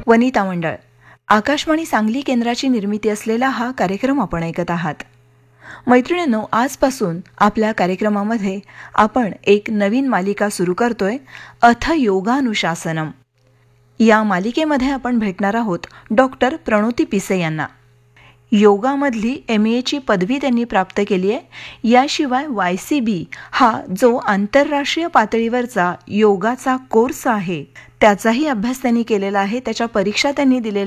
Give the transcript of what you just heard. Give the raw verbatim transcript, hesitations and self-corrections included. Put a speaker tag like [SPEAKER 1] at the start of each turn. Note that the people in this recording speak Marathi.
[SPEAKER 1] वनिता मंडळ आकाशवाणी सांगली केंद्राची निर्मिती असलेला हा कार्यक्रम आपण ऐकत आहात. मैत्रिणींनो, आजपासून आपल्या कार्यक्रमामध्ये आपण एक नवीन मालिका सुरू करतोय, अथ योगानुशासनम. या मालिकेमध्ये आपण भेटणार आहोत डॉक्टर प्रणोती पिसे यांना. योगामधली एम एची पदवी त्यांनी प्राप्त केली आहे. याशिवाय वाय सी बी हा जो आंतरराष्ट्रीय पातळीवरचा योगाचा कोर्स आहे त्याचाही अभ्यास त्यांनी केलेला आहे. त्याच्या परीक्षा त्यांनी दिलेल्या